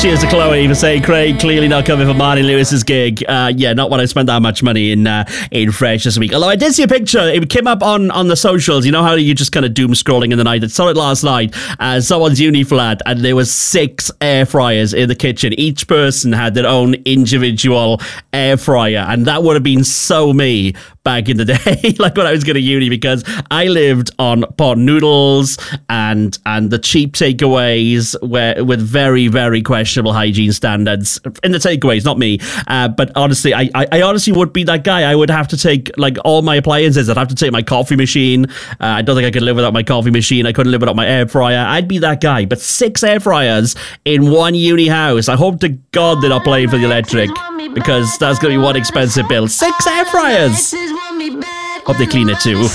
cheers to Chloe for saying Craig clearly not coming for Martin Lewis's gig. Yeah, not when I spent that much money in Fresh this week. Although I did see a picture, it came up on the socials. You know how you just kind of doom scrolling in the night. I saw it last night. Someone's uni flat, and there was 6 air fryers in the kitchen. Each person had their own individual air fryer, and that would have been so me back in the day, like when I was going to uni, because I lived on pot noodles and the cheap takeaways with very, very questionable hygiene standards in the takeaways, not me. But honestly, I honestly would be that guy. I would have to take like all my appliances. I'd have to take my coffee machine. I don't think I could live without my coffee machine. I couldn't live without my air fryer. I'd be that guy. But 6 air fryers in one uni house. I hope to God they're not playing for the electric, because that's going to be one expensive bill. 6 air fryers. Hope they clean it too.